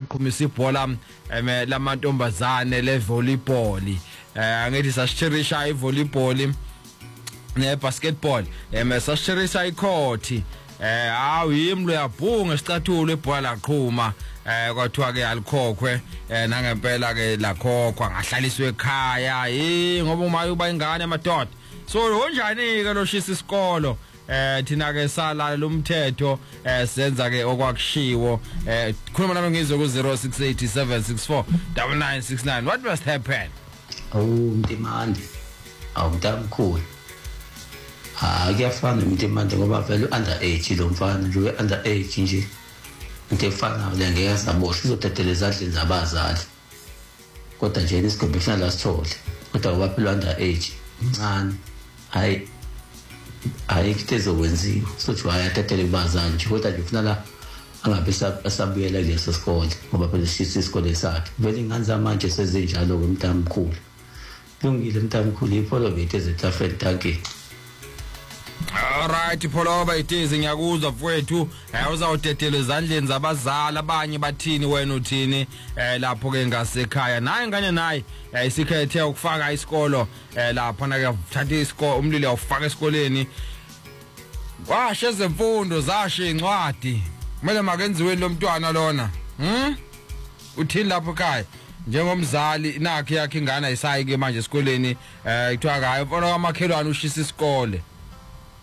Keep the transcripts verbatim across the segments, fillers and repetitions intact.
liphumisa ibhola lamantombazane le volleyball eh angithi sashirisha i volleyball ne basketball em sashirisha i court eh awu yimlo yabhunga isicathulo ibhola laqhuma eh kwathiwa ke alikhokhwe eh nangempela ke lakhokhwa ngahlaliswe ekhaya eh ngoba umaye uba ingane amadoda so unjani ke lo shisa isikolo eh thina ke sala lumthetho eh senza ke okwakushiwo eh khuluma nami ngizwe ku zero six eight seven six four nine nine six nine. What must happen? Oh Mtimande awutamkhulu ah kuyafana Mtimande ngoba vele under age lo mfana nje under age nje into efana le ngeke saboshwa izotetela ezandleni zabazali kodwa nje isigaba kufanele asithole kodwa ngoba phela under age incane hayi ayikitezo wenziwa sothi wayatetele kubazali nje kodwa nje kufanele angabe asabuyela kuleso sikole ngoba phela sishisa isikole sakhe vele ingane zamanje sezinjalo kumntamkhulu lungile mntamkhulu ipholo bethu ezetlafeni tanke. Alright pholoba itizi ngiyakuzwa mfowethu eh uzawutetela ezandleni zabazali abanye bathini wena uthini eh lapho ke ngasekhaya naye ngane naye isikhethe ukufaka isikolo eh lapha na kuyathatha isikolo umlilo awufaka esikoleni washe ezemfundo zashe incwadi kumele makenziweni lo mntwana lona hm uthini lapho ekhaya njengomzali nakhe yakhe ingane ayisayi ke manje esikoleni eh kuthiwa hayi mfana kamakhelwane ushisa isikole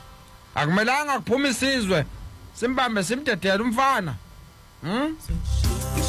akumelanga kuphuma isizwe simbambe simdedela umfana hm